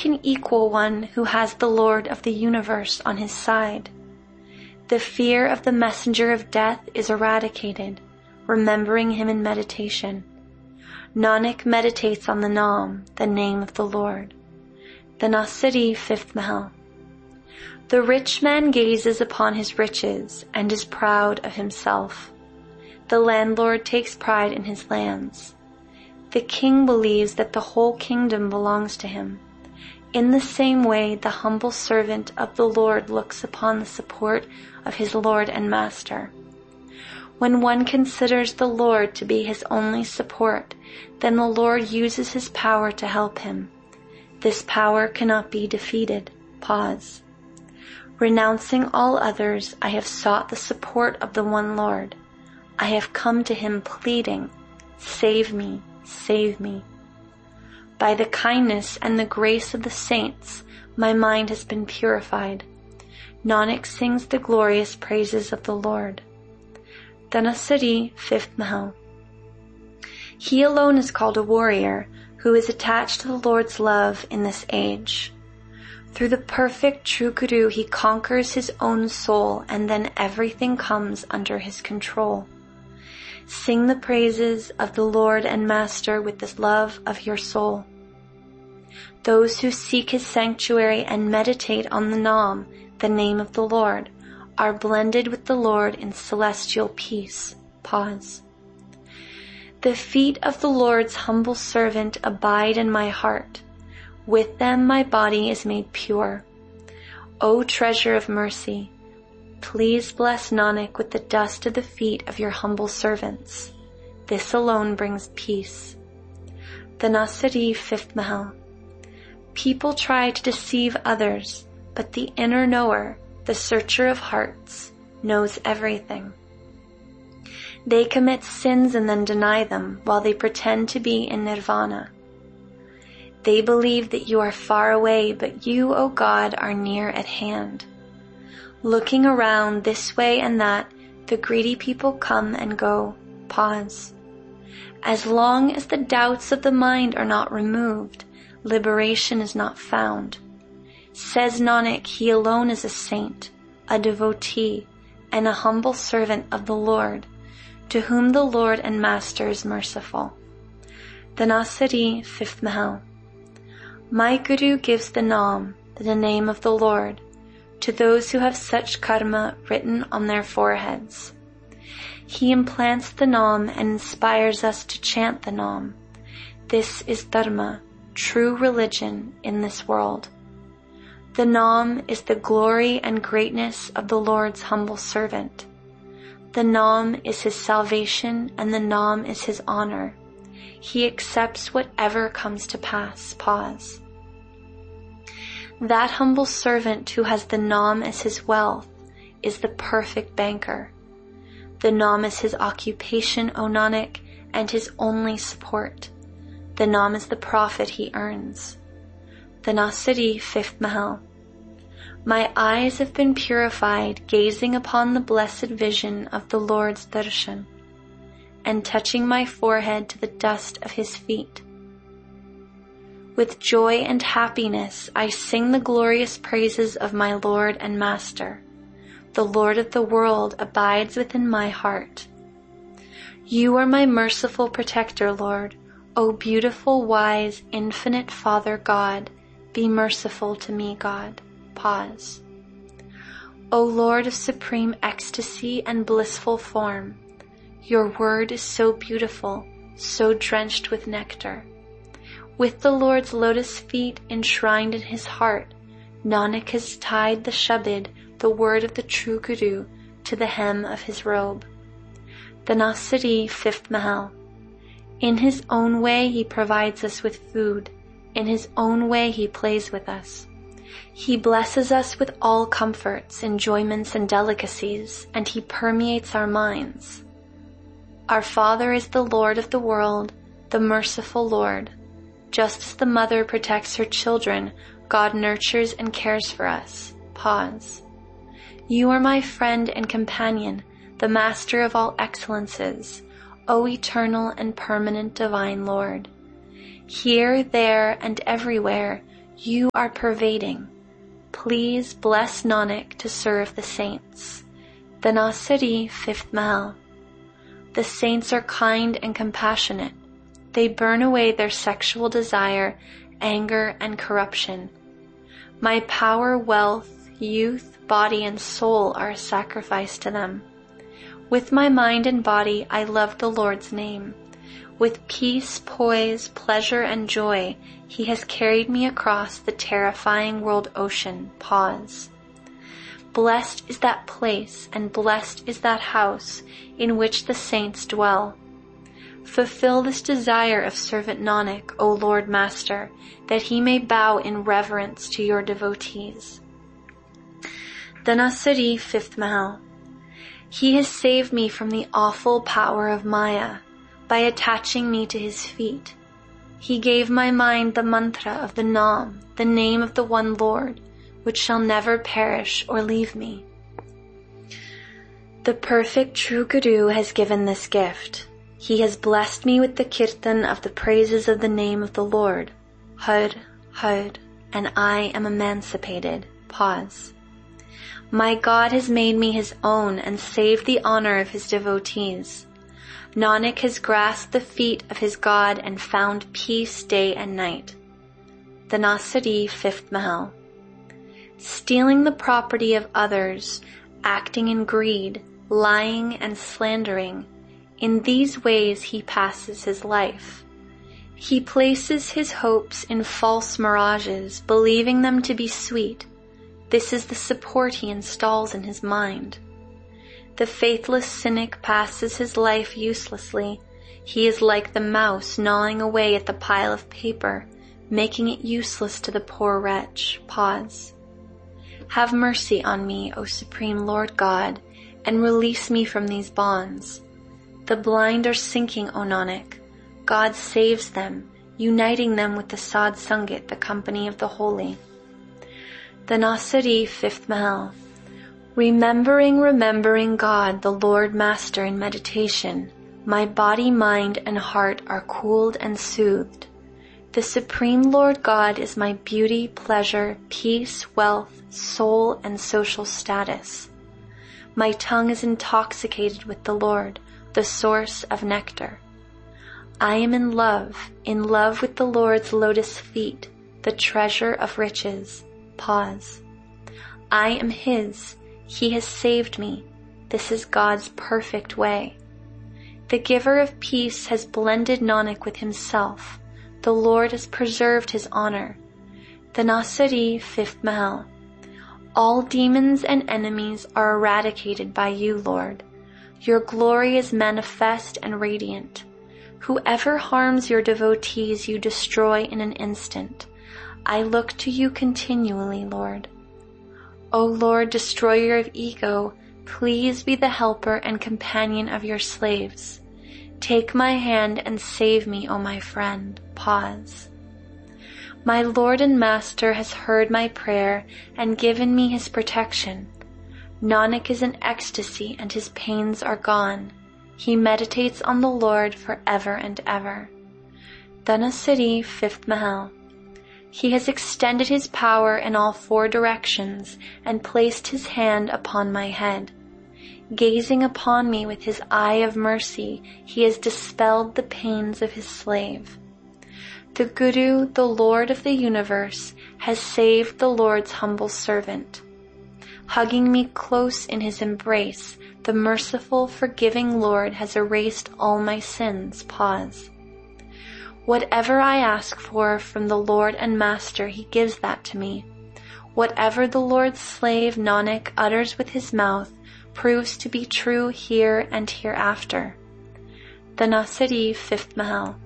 can equal one who has the Lord of the universe on his side? The fear of the messenger of death is eradicated, remembering him in meditation. Nanak meditates on the Naam, the name of the Lord. The Nasiri, 5th Mahal. The rich man gazes upon his riches and is proud of himself. The landlord takes pride in his lands. The king believes that the whole kingdom belongs to him. In the same way, the humble servant of the Lord looks upon the support of his Lord and Master. When one considers the Lord to be his only support, then the Lord uses his power to help him. This power cannot be defeated. Pause. Renouncing all others, I have sought the support of the one Lord. I have come to him pleading, "Save me, save me." By the kindness and the grace of the saints, my mind has been purified. Nanak sings the glorious praises of the Lord. The Nasiri, 5th Mahal. He alone is called a warrior who is attached to the Lord's love in this age. Through the perfect true Guru, he conquers his own soul, and then everything comes under his control. Sing the praises of the Lord and Master with the love of your soul. Those who seek his sanctuary and meditate on the Naam, the name of the Lord, are blended with the Lord in celestial peace. Pause. The feet of the Lord's humble servant abide in my heart. With them my body is made pure. O treasure of mercy, please bless Nanak with the dust of the feet of your humble servants. This alone brings peace. The Nasiri, 5th Mahal. People try to deceive others, but the inner knower, the searcher of hearts, knows everything. They commit sins and then deny them while they pretend to be in nirvana. They believe that you are far away, but you, O God, are near at hand. Looking around this way and that, the greedy people come and go. Pause. As long as the doubts of the mind are not removed, liberation is not found. Says Nanak, he alone is a saint, a devotee, and a humble servant of the Lord, to whom the Lord and Master is merciful. The Nasiri, 5th Mahal. My Guru gives the Naam, the name of the Lord, to those who have such karma written on their foreheads. He implants the Naam and inspires us to chant the Naam. This is Dharma, true religion in this world. The Naam is the glory and greatness of the Lord's humble servant. The Naam is his salvation, and the Naam is his honor. He accepts whatever comes to pass. Pause. That humble servant who has the Naam as his wealth is the perfect banker. The Naam is his occupation, O Nanak, and his only support. The Naam is the profit he earns. The Nasiri, 5th Mahal. My eyes have been purified gazing upon the blessed vision of the Lord's darshan, and touching my forehead to the dust of his feet. With joy and happiness I sing the glorious praises of my Lord and Master. The Lord of the world abides within my heart. You are my merciful protector, Lord. O beautiful, wise, infinite Father God, be merciful to me, God. Pause. O Lord of supreme ecstasy and blissful form, your word is so beautiful, so drenched with nectar. With the Lord's lotus feet enshrined in his heart, Nanak has tied the Shabad, the word of the true Guru, to the hem of his robe. The Nasiri, 5th Mahal. In his own way he provides us with food. In his own way he plays with us. He blesses us with all comforts, enjoyments, and delicacies, and he permeates our minds. Our Father is the Lord of the world, the merciful Lord. Just as the mother protects her children, God nurtures and cares for us. Pause. You are my friend and companion, the Master of all excellences, O eternal and permanent divine Lord. Here, there, and everywhere, You are pervading. Please bless Nanak to serve the saints. The Nasiri, 5th Mahal. The saints are kind and compassionate. They burn away their sexual desire, anger, and corruption. My power, wealth, youth, body, and soul are a sacrifice to them. With my mind and body, I love the Lord's name. With peace, poise, pleasure, and joy, He has carried me across the terrifying world ocean. Pause. Blessed is that place, and blessed is that house in which the saints dwell. Fulfill this desire of servant Nanak, O Lord Master, that he may bow in reverence to your devotees. Dhanasari, 5th Mahal. He has saved me from the awful power of Maya by attaching me to his feet. He gave my mind the mantra of the Naam, the name of the one Lord, which shall never perish or leave me. The perfect true Guru has given this gift. He has blessed me with the kirtan of the praises of the name of the Lord. Har, Har, and I am emancipated. Pause. My God has made me His own and saved the honor of His devotees. Nanak has grasped the feet of his God and found peace day and night. Dhanasari, 5th Mahal. Stealing the property of others, acting in greed, lying and slandering, in these ways he passes his life. He places his hopes in false mirages, believing them to be sweet. This is the support he installs in his mind. The faithless cynic passes his life uselessly. He is like the mouse gnawing away at the pile of paper, making it useless to the poor wretch. Pause. Have mercy on me, O Supreme Lord God, and release me from these bonds. The blind are sinking, O Nanak. God saves them, uniting them with the Sadh Sangat, the company of the holy. Dhanasari, 5th Mahal. Remembering God, the Lord Master in meditation, my body, mind, and heart are cooled and soothed. The Supreme Lord God is my beauty, pleasure, peace, wealth, soul, and social status. My tongue is intoxicated with the Lord, the source of nectar. I am in love with the Lord's lotus feet, the treasure of riches. Pause. I am His. He has saved me. This is God's perfect way. The giver of peace has blended Nanak with himself. The Lord has preserved his honor. Dhanasari, 5th Mahal. All demons and enemies are eradicated by you, Lord. Your glory is manifest and radiant. Whoever harms your devotees you destroy in an instant. I look to you continually, Lord. O Lord, destroyer of ego, please be the helper and companion of your slaves. Take my hand and save me, O my friend. Pause. My Lord and Master has heard my prayer and given me his protection. Nanak is in ecstasy and his pains are gone. He meditates on the Lord forever and ever. Dhanasari, 5th Mahal. He has extended his power in all four directions and placed his hand upon my head. Gazing upon me with his eye of mercy, he has dispelled the pains of his slave. The Guru, the Lord of the universe, has saved the Lord's humble servant. Hugging me close in his embrace, the merciful, forgiving Lord has erased all my sins. Pause. Whatever I ask for from the Lord and Master, he gives that to me. Whatever the Lord's slave Nanak utters with his mouth proves to be true here and hereafter. Dhanasari, 5th Mahal.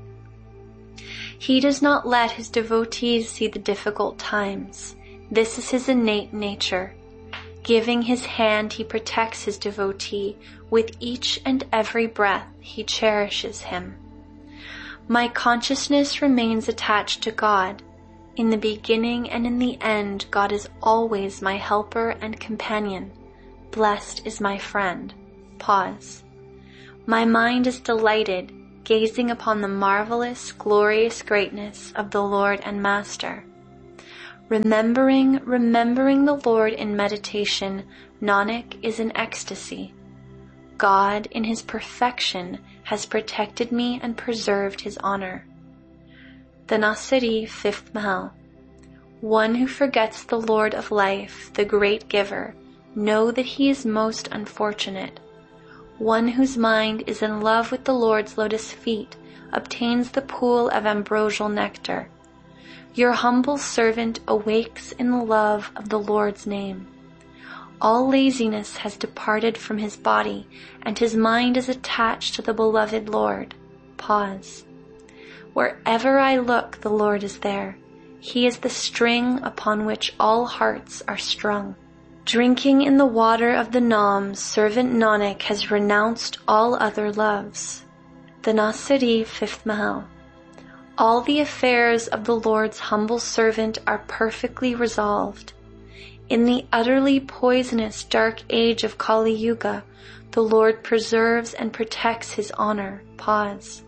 He does not let his devotees see the difficult times. This is his innate nature. Giving his hand, he protects his devotee. With each and every breath, he cherishes him. My consciousness remains attached to God. In the beginning and in the end, God is always my helper and companion. Blessed is my friend. Pause. My mind is delighted, gazing upon the marvelous, glorious greatness of the Lord and Master. Remembering the Lord in meditation, Nanak is in ecstasy. God in his perfection has protected me and preserved his honor. The Nasiri, 5th Mahal. One who forgets the Lord of life, the great giver, know that he is most unfortunate. One whose mind is in love with the Lord's lotus feet obtains the pool of ambrosial nectar. Your humble servant awakes in the love of the Lord's name. All laziness has departed from his body, and his mind is attached to the beloved Lord. Pause. Wherever I look, the Lord is there. He is the string upon which all hearts are strung. Drinking in the water of the Nam, servant Nanak has renounced all other loves. The Nasiri, 5th Mahal. All the affairs of the Lord's humble servant are perfectly resolved. In the utterly poisonous dark age of Kali Yuga, the Lord preserves and protects his honor. Pause.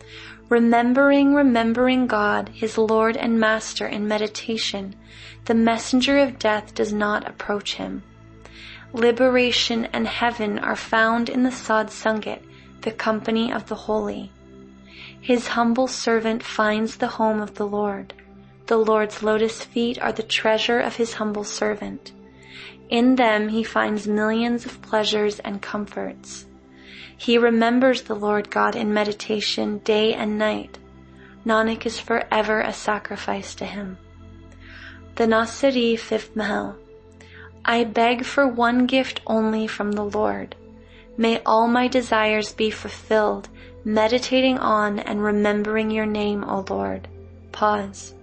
Remembering God, his Lord and Master in meditation, the messenger of death does not approach him. Liberation and heaven are found in the Sadh Sangat, the company of the holy. His humble servant finds the home of the Lord. The Lord's lotus feet are the treasure of his humble servant. In them he finds millions of pleasures and comforts. He remembers the Lord God in meditation day and night. Nanak is forever a sacrifice to him. The Nasiri, 5th Mahal. I beg for one gift only from the Lord. May all my desires be fulfilled, meditating on and remembering your name, O Lord. Pause.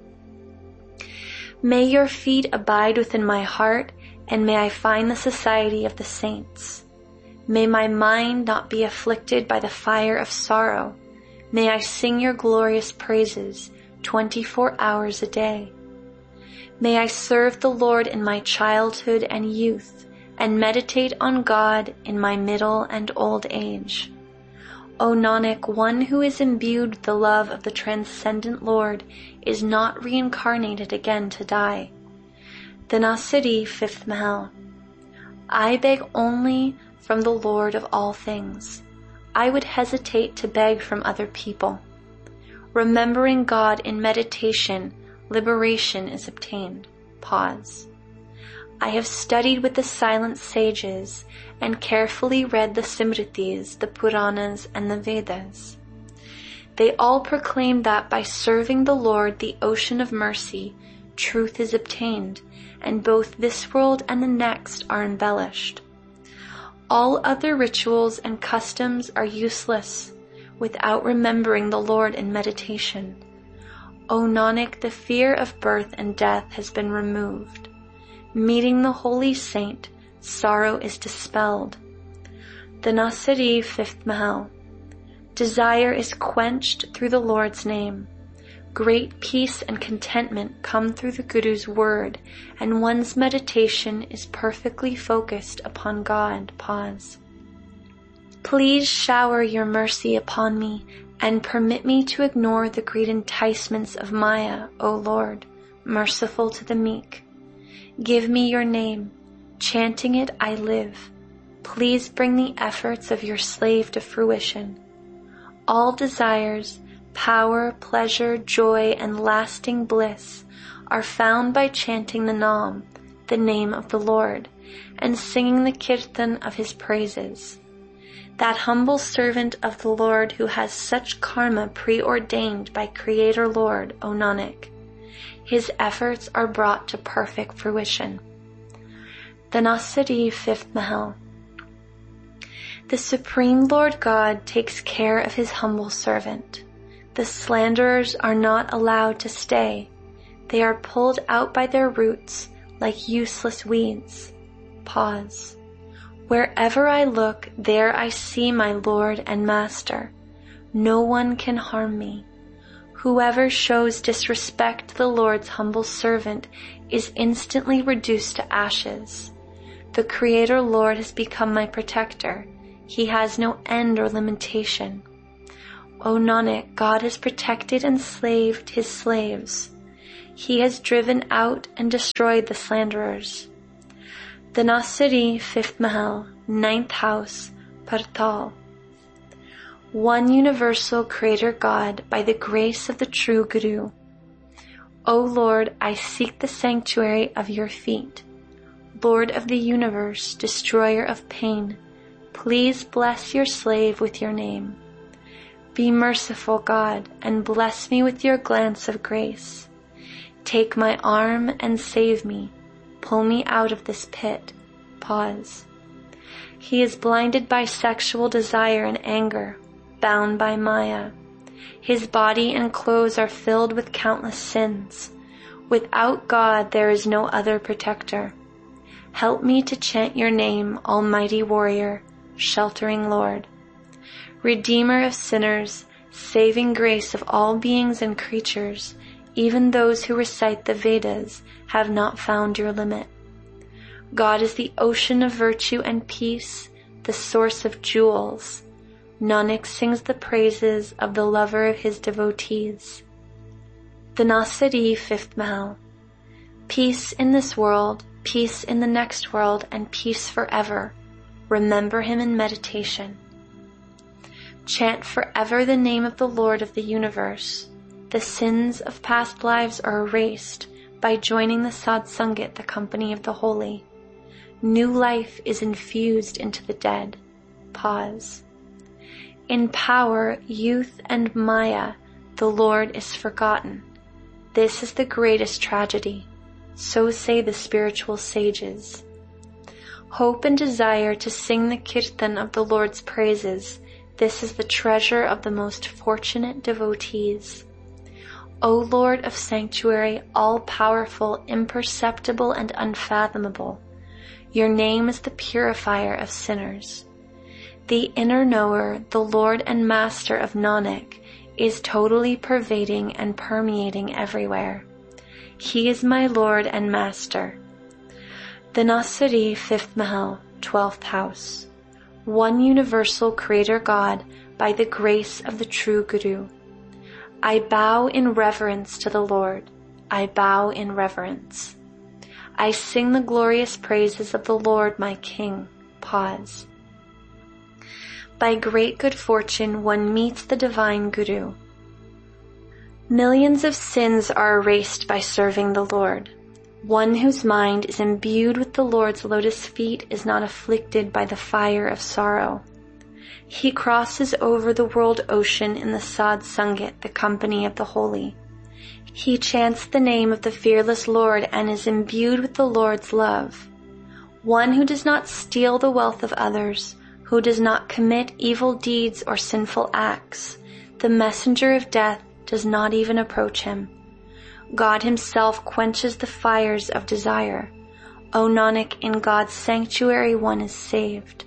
May your feet abide within my heart, and may I find the society of the saints. May my mind not be afflicted by the fire of sorrow. May I sing your glorious praises 24 hours a day. May I serve the Lord in my childhood and youth, and meditate on God in my middle and old age. O Nanak, one who is imbued with the love of the transcendent Lord is not reincarnated again to die. The Nasiri, 5th Mahal. I beg only from the Lord of all things. I would hesitate to beg from other people. Remembering God in meditation, liberation is obtained. Pause. I have studied with the silent sages and carefully read the Simritis, the Puranas, and the Vedas. They all proclaim that by serving the Lord, the ocean of mercy, truth is obtained, and both this world and the next are embellished. All other rituals and customs are useless without remembering the Lord in meditation. O Nanak, the fear of birth and death has been removed. Meeting the holy saint, sorrow is dispelled. The Nasiri, 5th Mahal. Desire is quenched through the Lord's name. Great peace and contentment come through the Guru's word, and one's meditation is perfectly focused upon God. Pause. Please shower your mercy upon me, and permit me to ignore the great enticements of Maya, O Lord, merciful to the meek. Give me your name. Chanting it, I live. Please bring the efforts of your slave to fruition. All desires, power, pleasure, joy, and lasting bliss are found by chanting the Nam, the name of the Lord, and singing the kirtan of his praises. That humble servant of the Lord who has such karma preordained by Creator Lord, O Nanak, his efforts are brought to perfect fruition. The Nasiri, 5th Mahal. The Supreme Lord God takes care of his humble servant. The slanderers are not allowed to stay. They are pulled out by their roots like useless weeds. Pause. Wherever I look, there I see my Lord and Master. No one can harm me. Whoever shows disrespect to the Lord's humble servant is instantly reduced to ashes. The Creator Lord has become my protector. He has no end or limitation. O Nanak, God has protected and slaved his slaves. He has driven out and destroyed the slanderers. The Nasiri, 5th Mahal, 9th house, Partal. One universal Creator God by the grace of the true Guru. O Lord, I seek the sanctuary of your feet. Lord of the universe, destroyer of pain, please bless your slave with your name. Be merciful, God, and bless me with your glance of grace. Take my arm and save me. Pull me out of this pit. Pause. He is blinded by sexual desire and anger, bound by Maya. His body and clothes are filled with countless sins. Without God, there is no other protector. Help me to chant your name, Almighty Warrior, Sheltering Lord. Redeemer of sinners, saving grace of all beings and creatures, even those who recite the Vedas have not found your limit. God is the ocean of virtue and peace, the source of jewels. Nanak sings the praises of the lover of his devotees. The Nasiri, 5th Mahal. Peace in this world, peace in the next world, and peace forever. Remember him in meditation. Chant forever the name of the Lord of the universe. The sins of past lives are erased by joining the Sadsangat, the company of the holy. New life is infused into the dead. Pause. In power, youth, and Maya, the Lord is forgotten. This is the greatest tragedy. So say the spiritual sages. Hope and desire to sing the kirtan of the Lord's praises. This is the treasure of the most fortunate devotees. O Lord of sanctuary, all-powerful, imperceptible, and unfathomable, your name is the purifier of sinners. The inner knower, the Lord and Master of Nanak, is totally pervading and permeating everywhere. He is my Lord and Master. The Nasiri, 5th Mahal, 12th house. One universal Creator God by the grace of the true Guru. I bow in reverence to the Lord. I bow in reverence. I sing the glorious praises of the Lord my King. Pause. By great good fortune one meets the divine Guru. Millions of sins are erased by serving the Lord. One whose mind is imbued with the Lord's lotus feet is not afflicted by the fire of sorrow. He crosses over the world ocean in the Sad Sangat, the company of the holy. He chants the name of the fearless Lord and is imbued with the Lord's love. One who does not steal the wealth of others, who does not commit evil deeds or sinful acts, the messenger of death does not even approach him. God himself quenches the fires of desire. O Nanak, in God's sanctuary one is saved.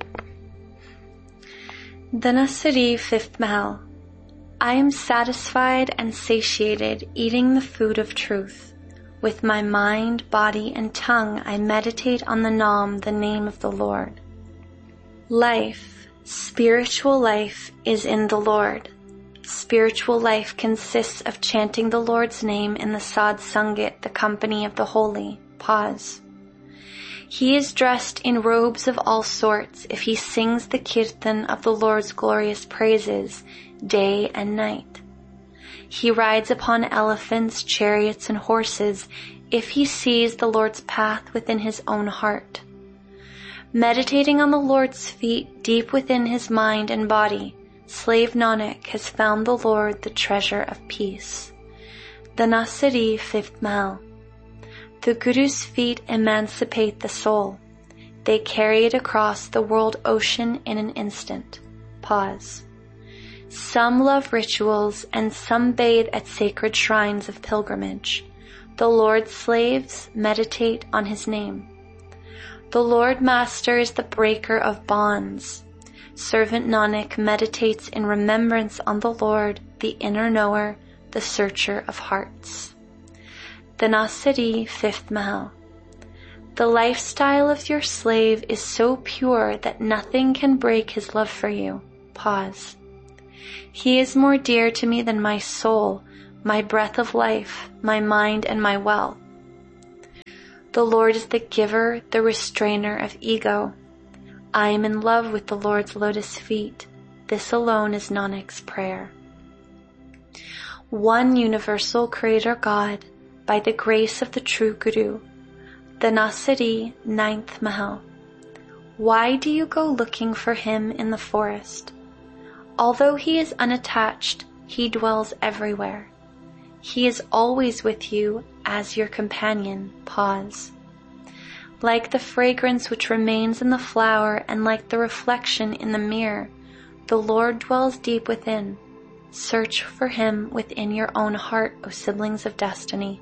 The Nasiri, 5th Mahal. I am satisfied and satiated eating the food of truth. With my mind, body, and tongue I meditate on the Nam, the name of the Lord. Life, spiritual life, is in the Lord. Spiritual life consists of chanting the Lord's name in the Sad Sangat, the company of the holy. Pause. He is dressed in robes of all sorts if he sings the kirtan of the Lord's glorious praises day and night. He rides upon elephants, chariots, and horses if he sees the Lord's path within his own heart. Meditating on the Lord's feet deep within his mind and body, slave Nanak has found the Lord, the treasure of peace. The Nasiri, 5th Mahal. The Guru's feet emancipate the soul. They carry it across the world ocean in an instant. Pause. Some love rituals and some bathe at sacred shrines of pilgrimage. The Lord's slaves meditate on his name. The Lord Master is the breaker of bonds. Servant Nanak meditates in remembrance on the Lord, the inner knower, the searcher of hearts. The Nasiri, 5th Mahal. The lifestyle of your slave is so pure that nothing can break his love for you. Pause. He is more dear to me than my soul. my breath of life, my mind and my wealth. The Lord is the giver, the restrainer of ego. I am in love with the Lord's lotus feet. This alone is Nanak's prayer. One universal Creator God, by the grace of the true Guru. Dhanasari, 9th Mahal. Why do you go looking for him in the forest? Although he is unattached, he dwells everywhere. He is always with you as your companion. Pause. Like the fragrance which remains in the flower and like the reflection in the mirror, the Lord dwells deep within. Search for him within your own heart, O siblings of destiny.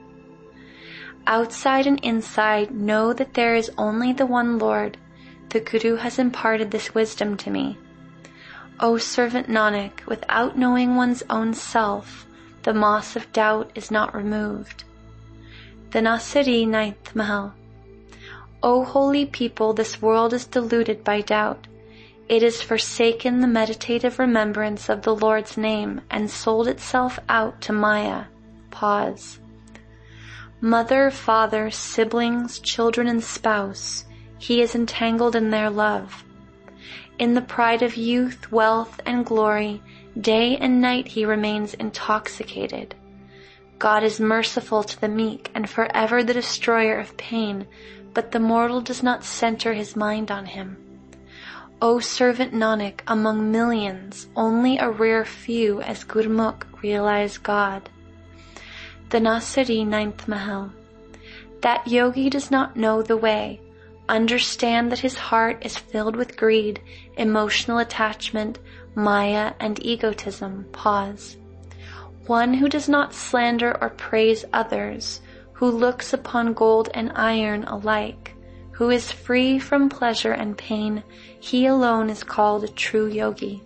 Outside and inside, know that there is only the one Lord. The Guru has imparted this wisdom to me. O servant Nanak, without knowing one's own self, the moss of doubt is not removed. Dhanasari, 9th Mahal. O holy people, this world is deluded by doubt. It has forsaken the meditative remembrance of the Lord's name and sold itself out to Maya. Pause. Mother, father, siblings, children and spouse, he is entangled in their love. In the pride of youth, wealth and glory, day and night he remains intoxicated. God is merciful to the meek and forever the destroyer of pain, but the mortal does not center his mind on him. O servant Nanak, among millions, only a rare few as Gurmukh realize God. Dhanasari, 9th Mahal. That yogi does not know the way. Understand that his heart is filled with greed, emotional attachment, maya, and egotism. Pause. One who does not slander or praise others, who looks upon gold and iron alike, who is free from pleasure and pain, he alone is called a true yogi.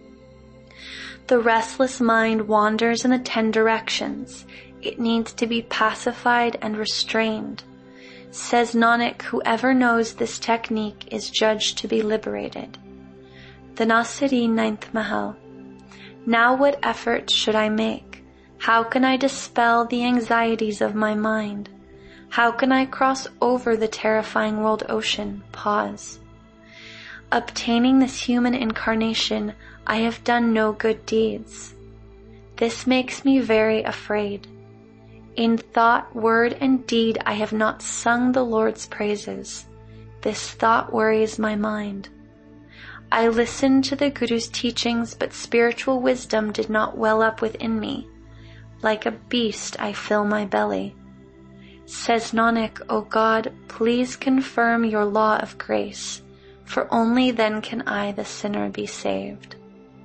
The restless mind wanders in the 10 directions. It needs to be pacified and restrained. Says Nanak, whoever knows this technique is judged to be liberated. Dhanasari, 9th Mahal. Now what effort should I make? How can I dispel the anxieties of my mind? How can I cross over the terrifying world ocean? Pause. Obtaining this human incarnation, I have done no good deeds. This makes me very afraid. In thought, word, and deed I have not sung the Lord's praises. This thought worries my mind. I listened to the Guru's teachings, but spiritual wisdom did not well up within me. Like a beast I fill my belly. Says Nanak, O God, please confirm your law of grace, for only then can I, the sinner, be saved.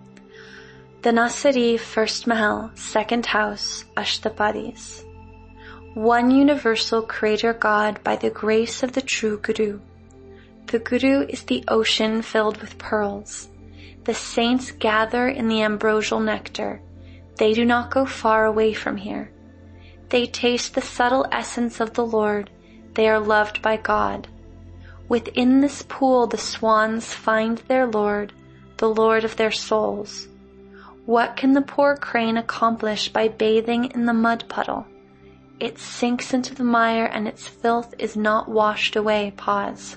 Dhanasari, 1st Mahal, 2nd House, Ashtapadis. One universal Creator God by the grace of the true Guru. The Guru is the ocean filled with pearls. The saints gather in the ambrosial nectar. They do not go far away from here. They taste the subtle essence of the Lord. They are loved by God. Within this pool the swans find their Lord, the Lord of their souls. What can the poor crane accomplish by bathing in the mud puddle? It sinks into the mire and its filth is not washed away. Pause.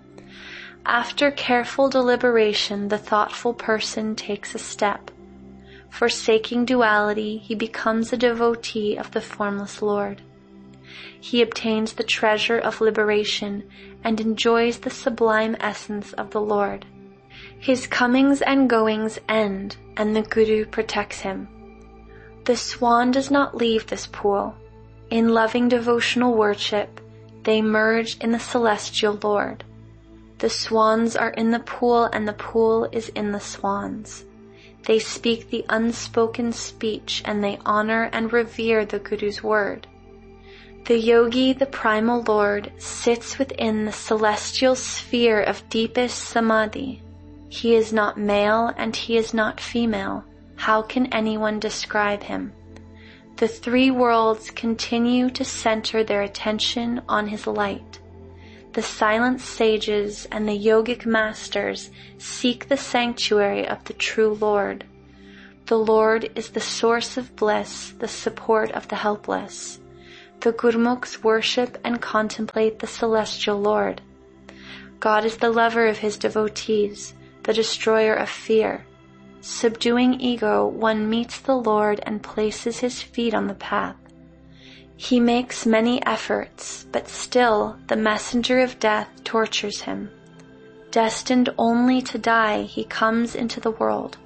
After careful deliberation, the thoughtful person takes a step. Forsaking duality, he becomes a devotee of the formless Lord. He obtains the treasure of liberation and enjoys the sublime essence of the Lord. His comings and goings end, and the Guru protects him. The swan does not leave this pool. In loving devotional worship, they merge in the celestial Lord. The swans are in the pool and the pool is in the swans. They speak the unspoken speech and they honor and revere the Guru's word. The yogi, the primal Lord, sits within the celestial sphere of deepest samadhi. He is not male and he is not female. How can anyone describe him? The 3 worlds continue to center their attention on his light. The silent sages and the yogic masters seek the sanctuary of the true Lord. The Lord is the source of bliss, the support of the helpless. The Gurmukhs worship and contemplate the celestial Lord. God is the lover of his devotees, the destroyer of fear. Subduing ego, one meets the Lord and places his feet on the path. He makes many efforts, but still the messenger of death tortures him. Destined only to die, he comes into the world.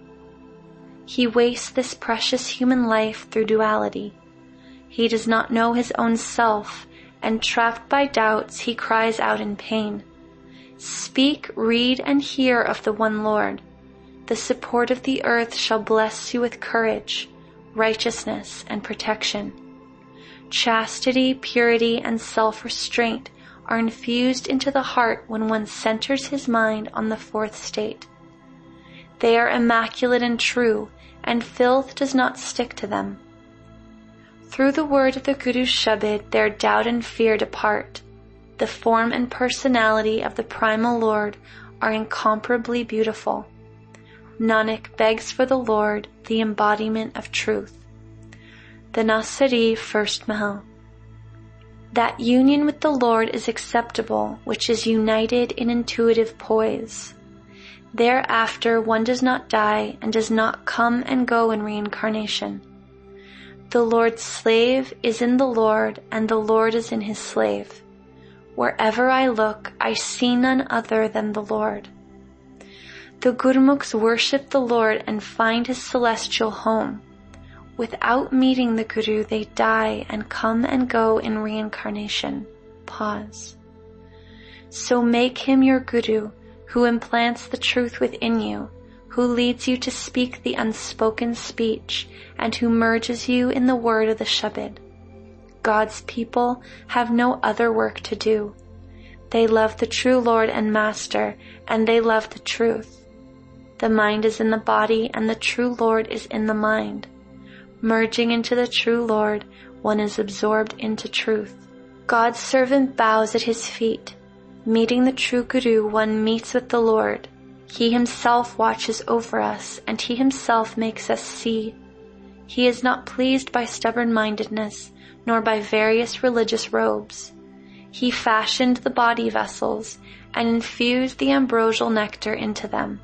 He wastes this precious human life through duality. He does not know his own self, and trapped by doubts, he cries out in pain. Speak, read, and hear of the one Lord. The support of the earth shall bless you with courage, righteousness, and protection. Chastity, purity, and self-restraint are infused into the heart when one centers his mind on the fourth state. They are immaculate and true, and filth does not stick to them. Through the word of the Guru's Shabad, their doubt and fear depart. The form and personality of the primal Lord are incomparably beautiful. Nanak begs for the Lord, the embodiment of truth. The Nasari, first Mahal. That union with the Lord is acceptable, which is united in intuitive poise. Thereafter one does not die and does not come and go in reincarnation. The Lord's slave is in the Lord, and the Lord is in his slave. Wherever I look, I see none other than the Lord. The Gurmukhs worship the Lord and find his celestial home. Without meeting the Guru, they die and come and go in reincarnation. Pause. So make him your Guru, who implants the truth within you, who leads you to speak the unspoken speech, and who merges you in the word of the Shabad. God's people have no other work to do. They love the true Lord and Master, and they love the truth. The mind is in the body, and the true Lord is in the mind. Merging into the true Lord, one is absorbed into truth. God's servant bows at his feet. Meeting the true Guru, one meets with the Lord. He himself watches over us, and he himself makes us see. He is not pleased by stubborn-mindedness, nor by various religious robes. He fashioned the body vessels, and infused the ambrosial nectar into them.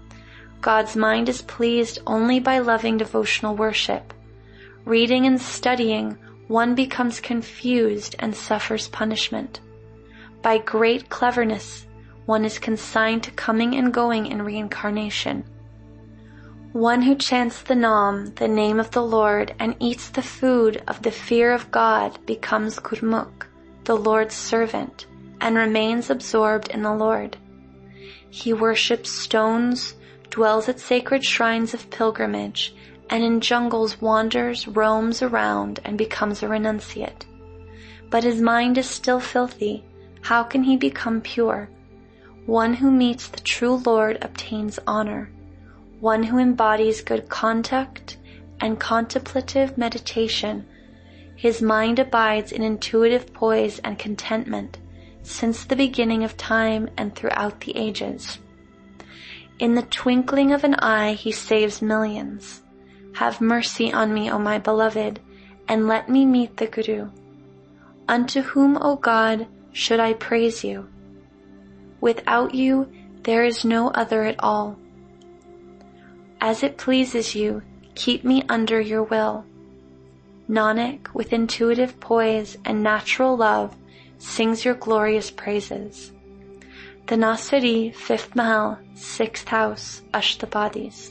God's mind is pleased only by loving devotional worship. Reading and studying, one becomes confused and suffers punishment. By great cleverness, one is consigned to coming and going in reincarnation. One who chants the Nam, the name of the Lord, and eats the food of the fear of God becomes Gurmukh, the Lord's servant, and remains absorbed in the Lord. He worships stones, dwells at sacred shrines of pilgrimage, and in jungles wanders, roams around, and becomes a renunciate. But his mind is still filthy. How can he become pure? One who meets the true Lord obtains honor. One who embodies good conduct and contemplative meditation. His mind abides in intuitive poise and contentment since the beginning of time and throughout the ages. In the twinkling of an eye he saves millions. Have mercy on me, O my beloved, and let me meet the Guru. Unto whom, O God, should I praise you? Without you, there is no other at all. As it pleases you, keep me under your will. Nanak, with intuitive poise and natural love, sings your glorious praises. The Nasari, 5th Mahal, 6th house, Ashtapadis.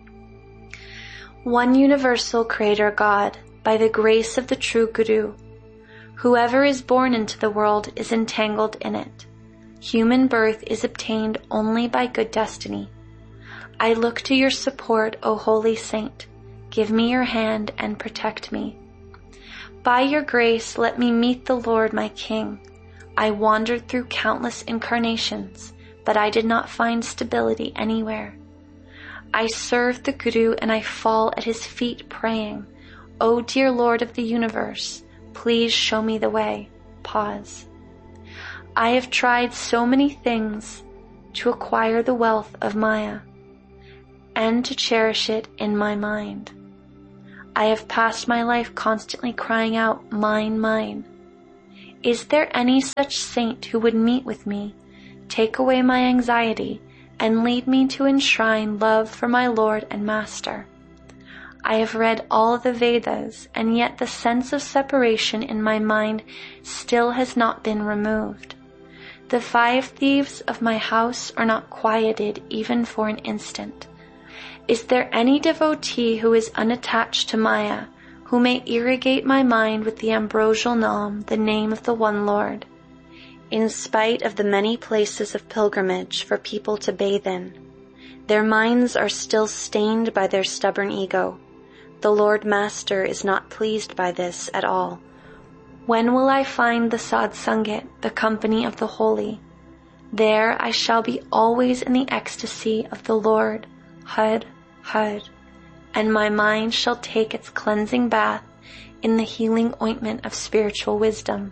One universal Creator God, by the grace of the true Guru. Whoever is born into the world is entangled in it. Human birth is obtained only by good destiny. I look to your support, O holy saint. Give me your hand and protect me. By your grace, let me meet the Lord my King. I wandered through countless incarnations, but I did not find stability anywhere. I serve the Guru and I fall at his feet praying, O dear Lord of the universe, please show me the way. Pause. I have tried so many things to acquire the wealth of Maya, and to cherish it in my mind. I have passed my life constantly crying out, mine, mine. Is there any such saint who would meet with me, take away my anxiety, and lead me to enshrine love for my Lord and Master? I have read all the Vedas, and yet the sense of separation in my mind still has not been removed. The 5 thieves of my house are not quieted even for an instant. Is there any devotee who is unattached to Maya, who may irrigate my mind with the ambrosial Nam, the name of the One Lord? In spite of the many places of pilgrimage for people to bathe in, their minds are still stained by their stubborn ego. The Lord Master is not pleased by this at all. When will I find the Sadsangat, the company of the holy? There I shall be always in the ecstasy of the Lord, Har, Har, and my mind shall take its cleansing bath in the healing ointment of spiritual wisdom.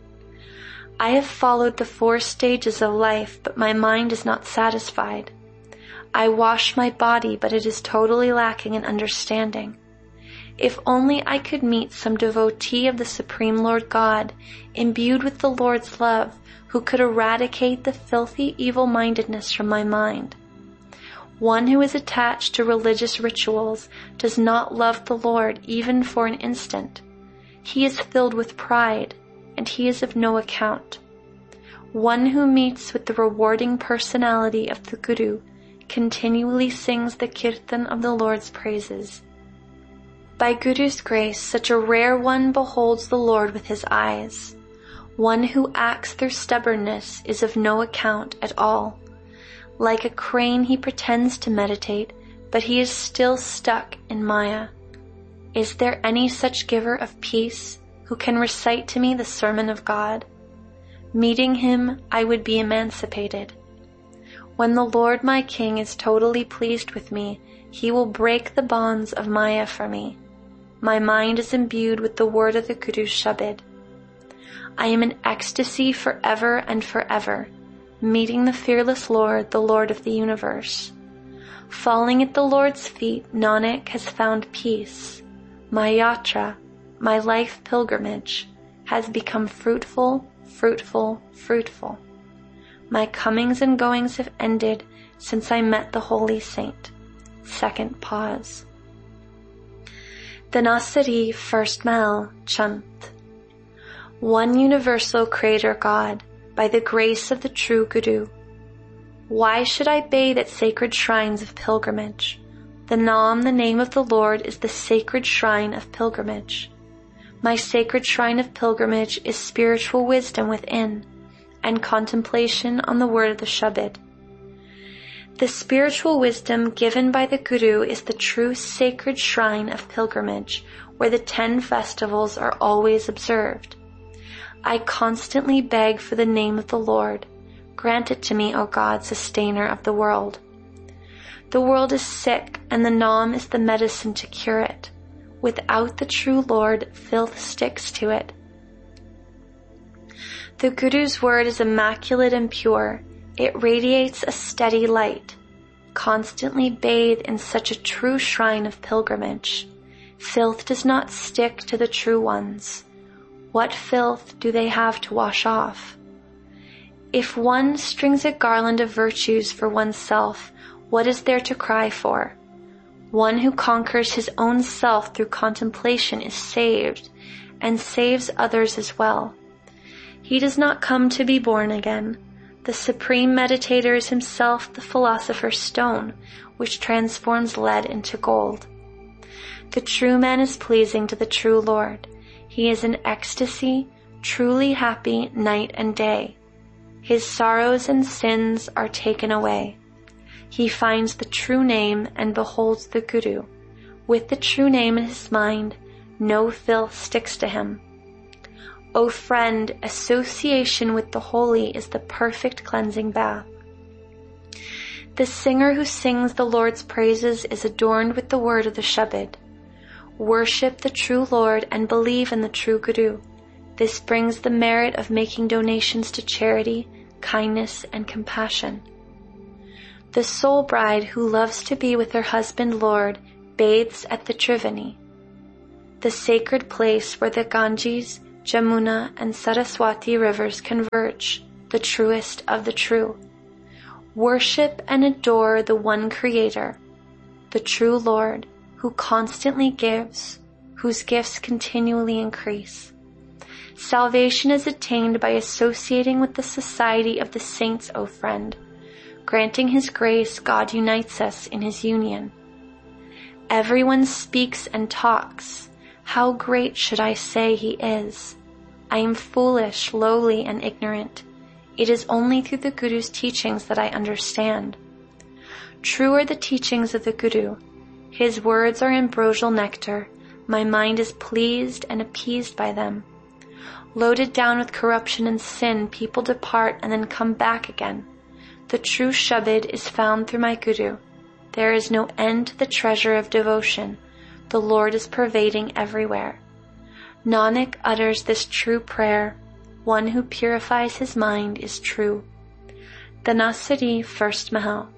I have followed the 4 stages of life, but my mind is not satisfied. I wash my body, but it is totally lacking in understanding. If only I could meet some devotee of the Supreme Lord God, imbued with the Lord's love, who could eradicate the filthy evil-mindedness from my mind. One who is attached to religious rituals does not love the Lord even for an instant. He is filled with pride, and he is of no account. One who meets with the rewarding personality of the Guru continually sings the kirtan of the Lord's praises. By Guru's grace, such a rare one beholds the Lord with his eyes. One who acts through stubbornness is of no account at all. Like a crane he pretends to meditate, but he is still stuck in Maya. Is there any such giver of peace who can recite to me the sermon of God? Meeting him, I would be emancipated. When the Lord my King is totally pleased with me, he will break the bonds of Maya for me. My mind is imbued with the word of the Guru's Shabad. I am in ecstasy forever and forever, meeting the fearless Lord, the Lord of the universe. Falling at the Lord's feet, Nanak has found peace. My yatra, my life pilgrimage, has become fruitful, fruitful, fruitful. My comings and goings have ended since I met the holy saint. Second pause. Dhanasari, first Mahal, Chant. One universal Creator God, by the grace of the true Guru. Why should I bathe at sacred shrines of pilgrimage? The Nam, the name of the Lord, is the sacred shrine of pilgrimage. My sacred shrine of pilgrimage is spiritual wisdom within, and contemplation on the word of the Shabad. The spiritual wisdom given by the Guru is the true sacred shrine of pilgrimage, where the 10 festivals are always observed. I constantly beg for the name of the Lord. Grant it to me, O God, sustainer of the world. The world is sick, and the Nam is the medicine to cure it. Without the true Lord, filth sticks to it. The Guru's word is immaculate and pure. It radiates a steady light. Constantly bathe in such a true shrine of pilgrimage. Filth does not stick to the true ones. What filth do they have to wash off? If one strings a garland of virtues for oneself, what is there to cry for? One who conquers his own self through contemplation is saved, and saves others as well. He does not come to be born again. The supreme meditator is himself the philosopher's stone, which transforms lead into gold. The true man is pleasing to the true Lord. He is in ecstasy, truly happy night and day. His sorrows and sins are taken away. He finds the true name and beholds the Guru. With the true name in his mind, no filth sticks to him. O friend, association with the holy is the perfect cleansing bath. The singer who sings the Lord's praises is adorned with the word of the Shabad. Worship the true Lord and believe in the true Guru. This brings the merit of making donations to charity, kindness, and compassion. The soul bride who loves to be with her husband Lord bathes at the Triveni, the sacred place where the Ganges, Jamuna, and Saraswati rivers converge, the truest of the true. Worship and adore the one Creator, the true Lord, who constantly gives, whose gifts continually increase. Salvation is attained by associating with the society of the saints, O friend. Granting His grace, God unites us in His union. Everyone speaks and talks. How great should I say He is? I am foolish, lowly, and ignorant. It is only through the Guru's teachings that I understand. True are the teachings of the Guru. His words are ambrosial nectar. My mind is pleased and appeased by them. Loaded down with corruption and sin, people depart and then come back again. The true Shabad is found through my Guru. There is no end to the treasure of devotion. The Lord is pervading everywhere. Nanak utters this true prayer. One who purifies his mind is true. Dhanasari, first Mahal.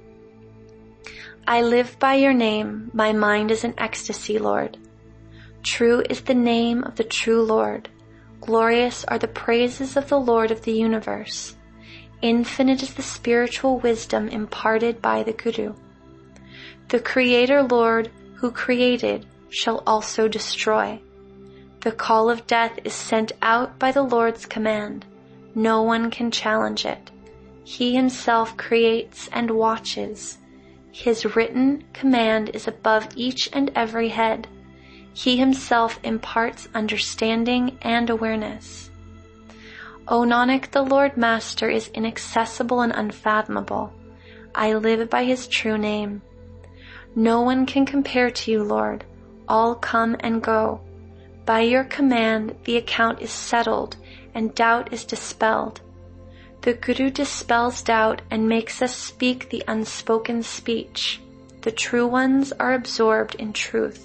I live by your name, my mind is in ecstasy, Lord. True is the name of the true Lord. Glorious are the praises of the Lord of the universe. Infinite is the spiritual wisdom imparted by the Guru. The Creator Lord, who created, shall also destroy. The call of death is sent out by the Lord's command. No one can challenge it. He Himself creates and watches. His written command is above each and every head. He Himself imparts understanding and awareness. O Nanak, the Lord Master is inaccessible and unfathomable. I live by His true name. No one can compare to you, Lord. All come and go. By your command, the account is settled and doubt is dispelled. The Guru dispels doubt and makes us speak the unspoken speech. The true ones are absorbed in truth.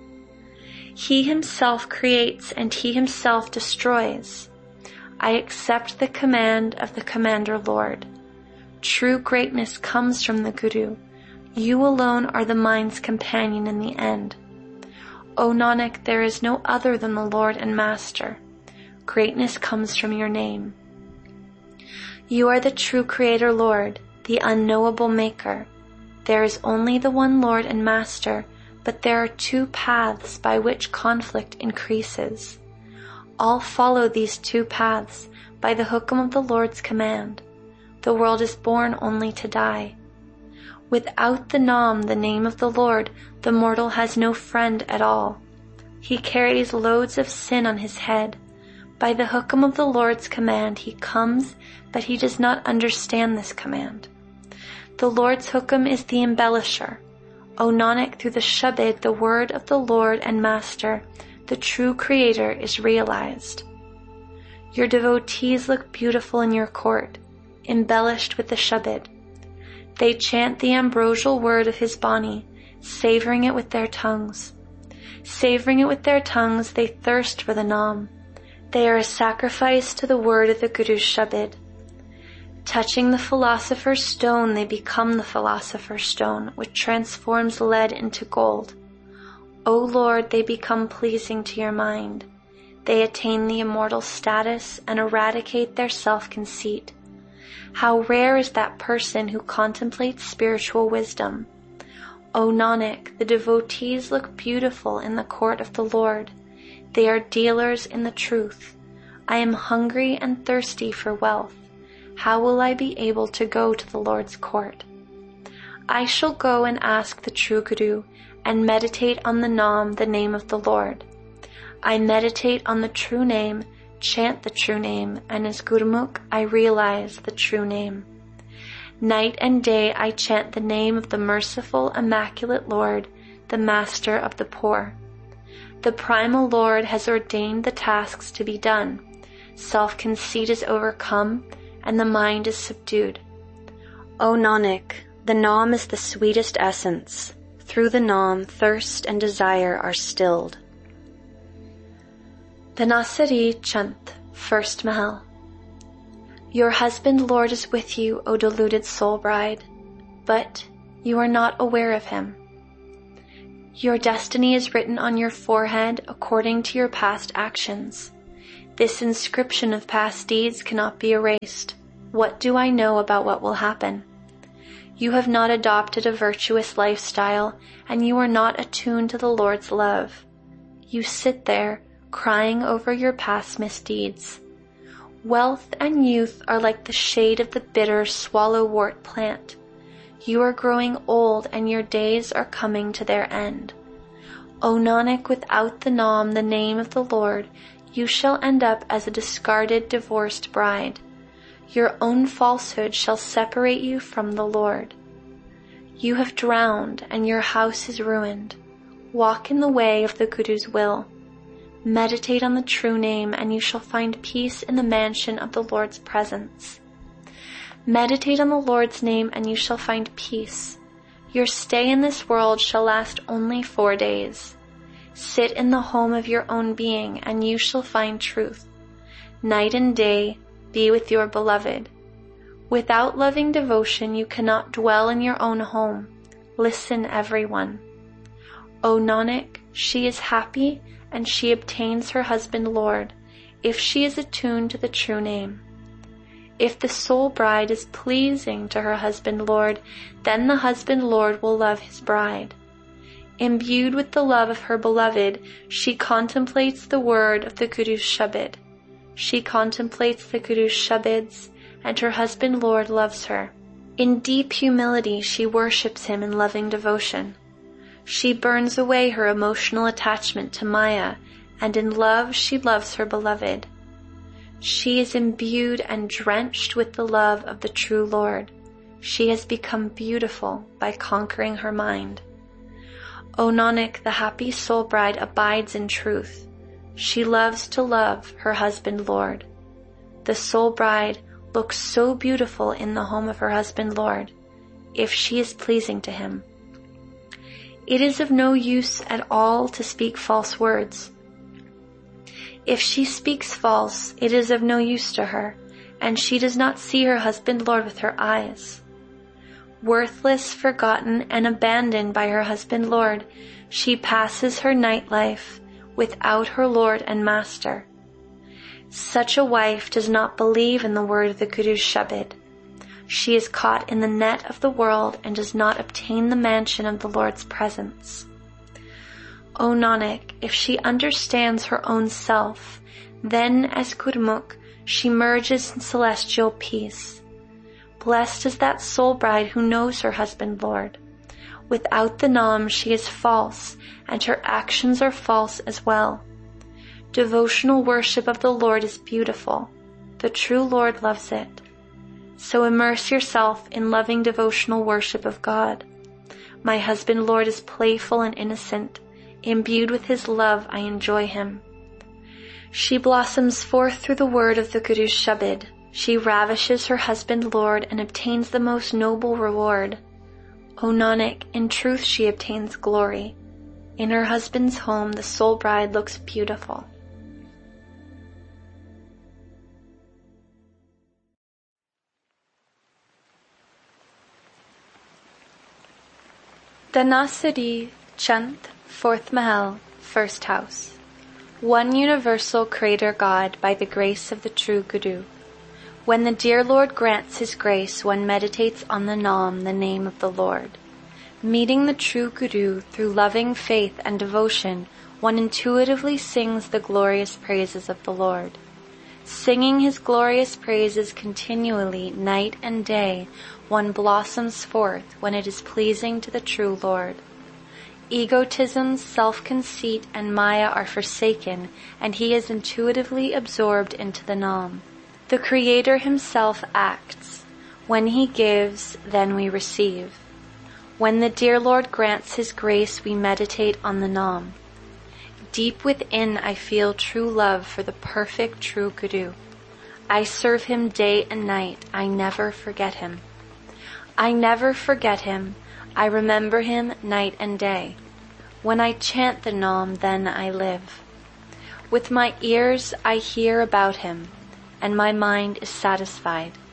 He Himself creates and He Himself destroys. I accept the command of the Commander Lord. True greatness comes from the Guru. You alone are the mind's companion in the end. O Nanak, there is no other than the Lord and Master. Greatness comes from your name. You are the true Creator Lord, the unknowable Maker. There is only the one Lord and Master, but there are two paths by which conflict increases. All follow these two paths by the hukum of the Lord's command. The world is born only to die. Without the Naam, the name of the Lord, the mortal has no friend at all. He carries loads of sin on his head. By the hukum of the Lord's command he comes, but he does not understand this command. The Lord's hukum is the embellisher. O Nanak, through the Shabad, the word of the Lord and Master, the true Creator is realized. Your devotees look beautiful in your court, embellished with the Shabad. They chant the ambrosial word of His Bani, savoring it with their tongues. Savoring it with their tongues, they thirst for the Naam. They are a sacrifice to the word of the Guru's Shabad. Touching the philosopher's stone, they become the philosopher's stone, which transforms lead into gold. O Lord, they become pleasing to your mind. They attain the immortal status and eradicate their self-conceit. How rare is that person who contemplates spiritual wisdom. O Nanak, the devotees look beautiful in the court of the Lord. They are dealers in the truth. I am hungry and thirsty for wealth. How will I be able to go to the Lord's court? I shall go and ask the true Guru and meditate on the Naam, the name of the Lord. I meditate on the true name, chant the true name, and as Gurmukh I realize the true name. Night and day I chant the name of the merciful, immaculate Lord, the Master of the poor. The primal Lord has ordained the tasks to be done. Self-conceit is overcome, and the mind is subdued. O Nanak, the Naam is the sweetest essence. Through the Naam, thirst and desire are stilled. Dhanasari Chant, first Mahal. Your husband Lord is with you, O deluded soul bride. but you are not aware of him. Your destiny is written on your forehead according to your past actions. This inscription of past deeds cannot be erased. What do I know about what will happen? You have not adopted a virtuous lifestyle, and you are not attuned to the Lord's love. You sit there, crying over your past misdeeds. Wealth and youth are like the shade of the bitter swallowwort plant. You are growing old, and your days are coming to their end. O Nanak, without the Naam, the name of the Lord, you shall end up as a discarded, divorced bride. Your own falsehood shall separate you from the Lord. You have drowned, and your house is ruined. Walk in the way of the Guru's will. Meditate on the true name, and you shall find peace in the mansion of the Lord's presence. Meditate on the Lord's name, and you shall find peace. Your stay in this world shall last only 4 days. Sit in the home of your own being, and you shall find truth. Night and day, be with your beloved. Without loving devotion, you cannot dwell in your own home. Listen, everyone. O Nanak, she is happy, and she obtains her husband Lord, if she is attuned to the true name. If the soul bride is pleasing to her husband Lord, then the husband Lord will love his bride. Imbued with the love of her beloved, she contemplates the word of the Guru's Shabad. She contemplates the Guru's Shabads, and her husband Lord loves her. In deep humility she worships him in loving devotion. She burns away her emotional attachment to Maya, and in love she loves her beloved. She is imbued and drenched with the love of the true Lord. She has become beautiful by conquering her mind. O Nanak, the happy soul bride abides in truth. She loves to love her husband Lord. The soul bride looks so beautiful in the home of her husband Lord, if she is pleasing to him. It is of no use at all to speak false words. If she speaks false, it is of no use to her, and she does not see her husband Lord with her eyes. Worthless, forgotten, and abandoned by her husband Lord, she passes her night life without her Lord and Master. Such a wife does not believe in the word of the Guru's Shabad. She is caught in the net of the world and does not obtain the mansion of the Lord's presence. O Nanak, if she understands her own self, then as Gurmukh she merges in celestial peace. Blessed is that soul bride who knows her husband Lord. Without the Naam she is false, and her actions are false as well. Devotional worship of the Lord is beautiful. The true Lord loves it. So immerse yourself in loving devotional worship of God. My husband Lord is playful and innocent. Imbued with his love, I enjoy him. She blossoms forth through the word of the Guru's Shabad. She ravishes her husband Lord and obtains the most noble reward. O Nanak, in truth she obtains glory. In her husband's home, the soul bride looks beautiful. Dhanasari Chant, 4th Mahal, 1st House. One universal Creator God by the grace of the true Guru. When the dear Lord grants his grace, one meditates on the Naam, the name of the Lord. Meeting the true Guru through loving faith and devotion, one intuitively sings the glorious praises of the Lord. Singing his glorious praises continually, night and day, one blossoms forth when it is pleasing to the true Lord. Egotism, self-conceit, and Maya are forsaken, and he is intuitively absorbed into the Naam. The Creator himself acts. When he gives, then we receive. When the dear Lord grants his grace, we meditate on the Naam. Deep within I feel true love for the perfect true Guru. I serve him day and night. I never forget him. I never forget him. I remember him night and day. When I chant the Naam, then I live. With my ears I hear about him, and my mind is satisfied.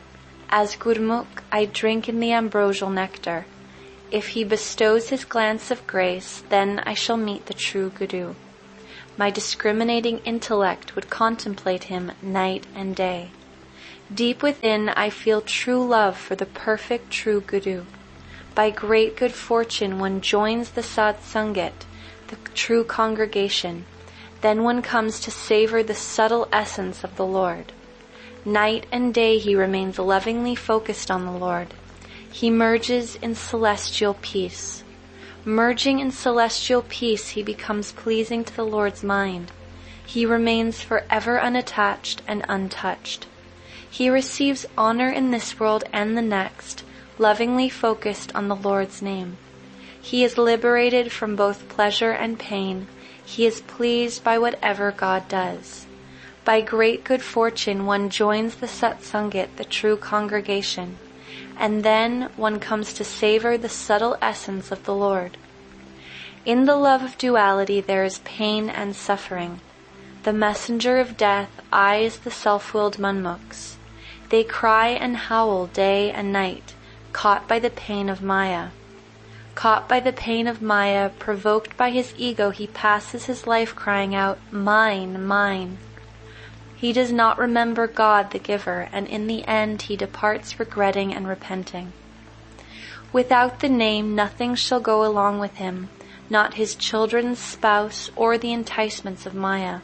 As Gurmukh, I drink in the ambrosial nectar. If he bestows his glance of grace, then I shall meet the true Guru. My discriminating intellect would contemplate him night and day. Deep within I feel true love for the perfect true Guru. By great good fortune one joins the Sad Sangat, the true congregation. Then one comes to savor the subtle essence of the Lord. Night and day he remains lovingly focused on the Lord. He merges in celestial peace. Merging in celestial peace, he becomes pleasing to the Lord's mind. He remains forever unattached and untouched. He receives honor in this world and the next, lovingly focused on the Lord's name. He is liberated from both pleasure and pain. He is pleased by whatever God does. By great good fortune, one joins the Satsangat, the true congregation, and then one comes to savor the subtle essence of the Lord. In the love of duality there is pain and suffering. The messenger of death eyes the self-willed manmukhs. They cry and howl day and night, caught by the pain of Maya. Caught by the pain of Maya, provoked by his ego, he passes his life crying out, "Mine, mine." He does not remember God the giver, and in the end he departs regretting and repenting. Without the name, nothing shall go along with him, not his children's spouse or the enticements of Maya.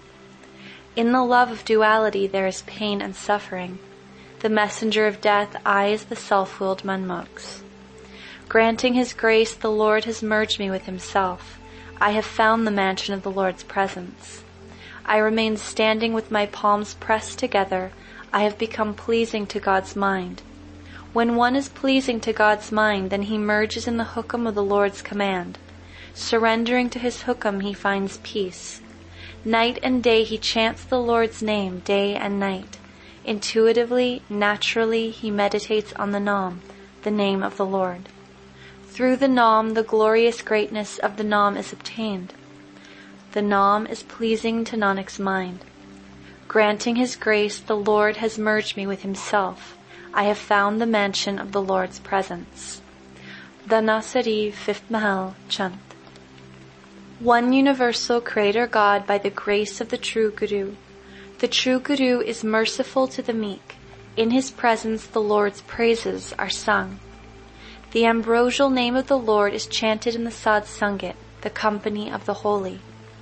In the love of duality there is pain and suffering. The messenger of death eyes the self-willed manmukhs. Granting his grace, the Lord has merged me with himself. I have found the mansion of the Lord's presence. I remain standing with my palms pressed together. I have become pleasing to God's mind. When one is pleasing to God's mind, then he merges in the hukam of the Lord's command. Surrendering to his hukam, he finds peace. Night and day he chants the Lord's name, day and night. Intuitively, naturally, he meditates on the Nam, the name of the Lord. Through the Nam, the glorious greatness of the Nam is obtained. The Nam is pleasing to Nanak's mind. Granting his grace, the Lord has merged me with himself. I have found the mansion of the Lord's presence. Dhanasari, 5th Mahal, Chant. One universal Creator God by the grace of the true Guru. The true Guru is merciful to the meek. In his presence the Lord's praises are sung. The ambrosial name of the Lord is chanted in the Sad Sangat, the company of the holy.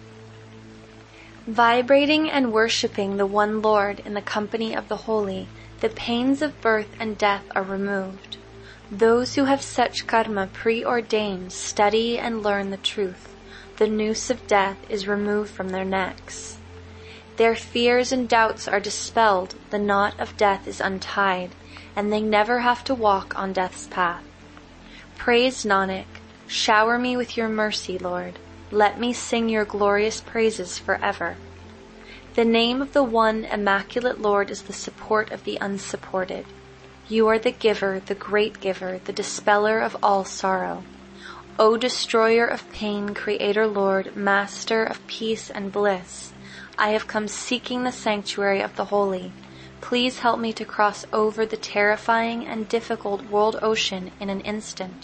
Vibrating and worshipping the one Lord in the company of the holy, the pains of birth and death are removed. Those who have such karma preordained study and learn the truth. The noose of death is removed from their necks. Their fears and doubts are dispelled, the knot of death is untied, and they never have to walk on death's path. Praise Nanak, shower me with your mercy, Lord. Let me sing your glorious praises forever. The name of the one immaculate Lord is the support of the unsupported. You are the giver, the great giver, the dispeller of all sorrow. O destroyer of pain, Creator Lord, Master of peace and bliss, I have come seeking the sanctuary of the holy. Please help me to cross over the terrifying and difficult world ocean in an instant.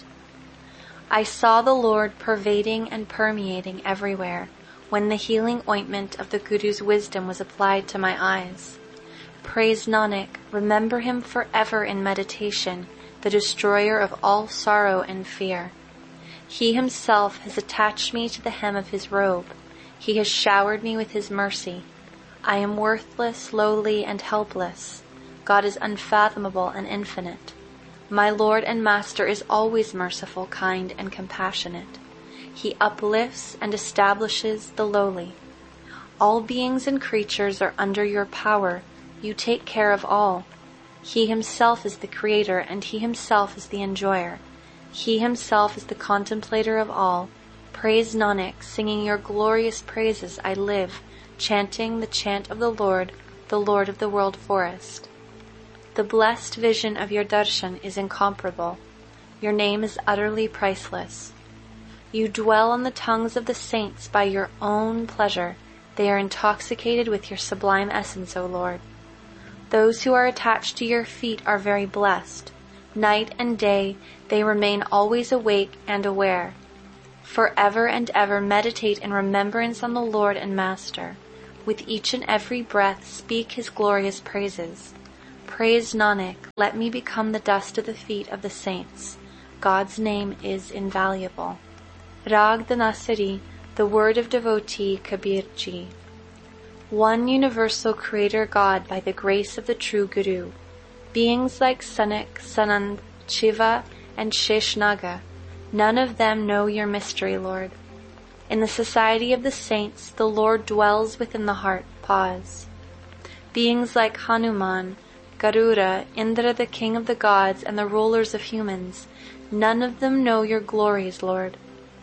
I saw the Lord pervading and permeating everywhere when the healing ointment of the Guru's wisdom was applied to my eyes. Praise Nanak, remember him forever in meditation, the destroyer of all sorrow and fear. He himself has attached me to the hem of his robe. He has showered me with his mercy. I am worthless, lowly, and helpless. God is unfathomable and infinite. My Lord and Master is always merciful, kind, and compassionate. He uplifts and establishes the lowly. All beings and creatures are under your power. You take care of all. He himself is the creator, and he himself is the enjoyer. He himself is the contemplator of all. Praise Nanak, singing your glorious praises I live, chanting the chant of the Lord of the world forest. The blessed vision of your darshan is incomparable. Your name is utterly priceless. You dwell on the tongues of the saints by your own pleasure. They are intoxicated with your sublime essence, O Lord. Those who are attached to your feet are very blessed. Night and day they remain always awake and aware. Forever and ever meditate in remembrance on the Lord and Master. With each and every breath speak his glorious praises. Praise Nanak, let me become the dust of the feet of the saints. God's name is invaluable. Rag Dhanasari, the word of devotee Kabir Ji. One universal creator God by the grace of the true Guru. Beings like Sanak, Sanand, Shiva, and Sheshnaga, none of them know your mystery, Lord. In the society of the saints, the Lord dwells within the heart. Pause. Beings like Hanuman, Garuda, Indra the king of the gods, and the rulers of humans, none of them know your glories, Lord.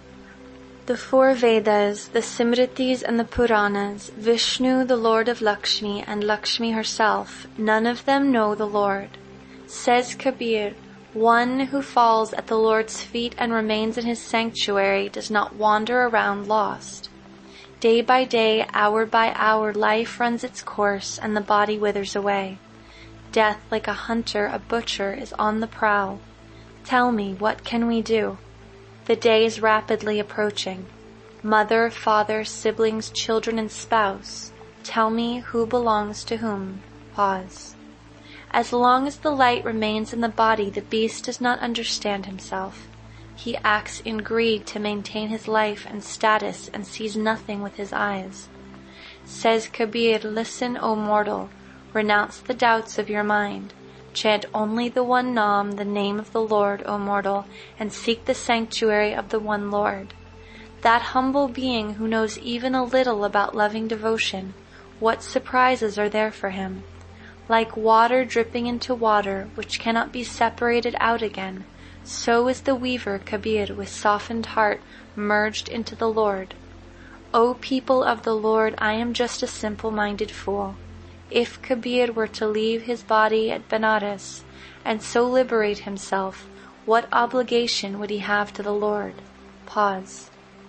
The four Vedas, the Simritis and the Puranas, Vishnu, the Lord of Lakshmi, and Lakshmi herself, none of them know the Lord. Says Kabir, one who falls at the Lord's feet and remains in his sanctuary does not wander around lost. Day by day, hour by hour, life runs its course and the body withers away. Death, like a hunter, a butcher, is on the prowl. Tell me, what can we do? The day is rapidly approaching. Mother, father, siblings, children, and spouse. Tell me who belongs to whom. Pause. As long as the light remains in the body, the beast does not understand himself. He acts in greed to maintain his life and status and sees nothing with his eyes. Says Kabir, listen, O mortal, renounce the doubts of your mind. Chant only the one Nam, the name of the Lord, O mortal, and seek the sanctuary of the one Lord. That humble being who knows even a little about loving devotion, what surprises are there for him? Like water dripping into water, which cannot be separated out again, so is the weaver Kabir with softened heart merged into the Lord. O people of the Lord, I am just a simple-minded fool. If Kabir were to leave his body at Benares and so liberate himself, what obligation would he have to the Lord? Pause.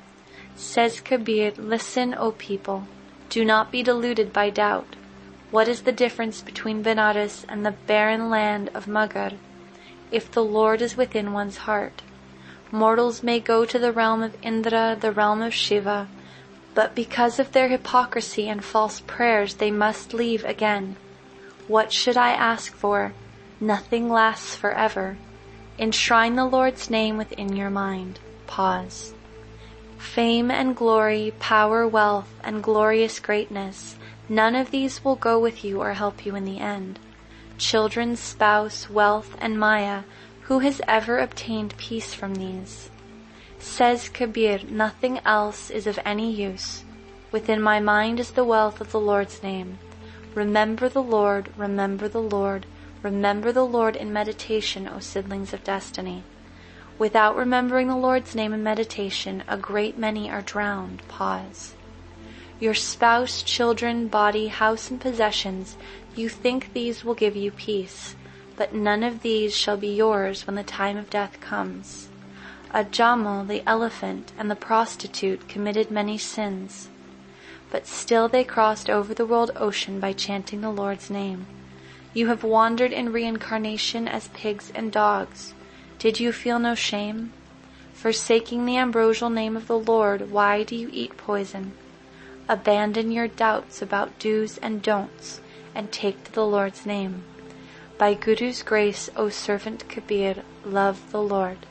Says Kabir, listen, O people, do not be deluded by doubt. What is the difference between Benares and the barren land of Maghar? If the Lord is within one's heart, mortals may go to the realm of Indra, the realm of Shiva, but because of their hypocrisy and false prayers they must leave again. What should I ask for? Nothing lasts forever. Enshrine the Lord's name within your mind. Pause. Fame and glory, power, wealth, and glorious greatness, none of these will go with you or help you in the end. Children, spouse, wealth, and Maya, who has ever obtained peace from these? Says Kabir, nothing else is of any use. Within my mind is the wealth of the Lord's name. Remember the Lord, remember the Lord, remember the Lord in meditation, O siblings of destiny. Without remembering the Lord's name in meditation, a great many are drowned. Pause. Your spouse, children, body, house, and possessions, you think these will give you peace, but none of these shall be yours when the time of death comes. A Jamal, the elephant, and the prostitute committed many sins, but still they crossed over the world ocean by chanting the Lord's name. You have wandered in reincarnation as pigs and dogs. Did you feel no shame? Forsaking the ambrosial name of the Lord, why do you eat poison? Abandon your doubts about do's and don'ts, and take to the Lord's name. By Guru's grace, O servant Kabir, love the Lord.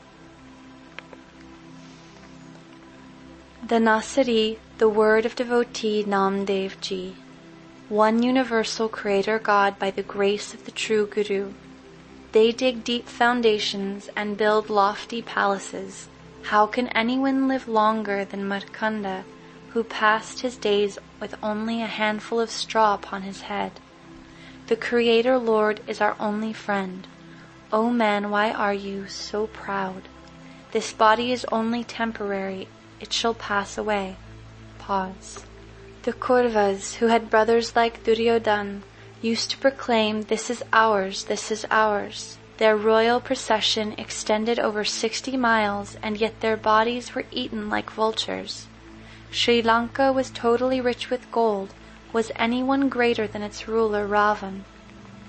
Dhanasari, the word of devotee Namdev Ji. One universal creator God by the grace of the true Guru. They dig deep foundations and build lofty palaces. How can anyone live longer than Markanda, who passed his days with only a handful of straw upon his head? The Creator Lord is our only friend. O man, why are you so proud? This body is only temporary. It shall pass away. Pause. The Kauravas, who had brothers like Duryodhana, used to proclaim, this is ours, this is ours. Their royal procession extended over 60 miles, and yet their bodies were eaten like vultures. Sri Lanka was totally rich with gold. Was anyone greater than its ruler Ravan?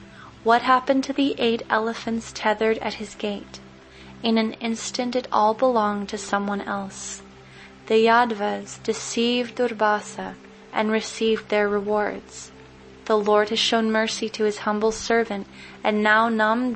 What happened to the 8 elephants tethered at his gate? In an instant it all belonged to someone else. The Yadvas deceived Durvasa and received their rewards. The Lord has shown mercy to his humble servant, and now Nam